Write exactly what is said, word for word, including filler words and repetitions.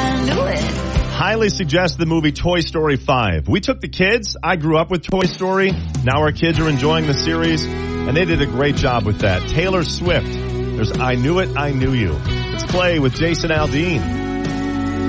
I knew it. Highly suggest the movie Toy Story five. We took the kids. I grew up with Toy Story. Now our kids are enjoying the series, and they did a great job with that. Taylor Swift. There's I Knew It, I Knew You. It's Clay with Jason Aldean.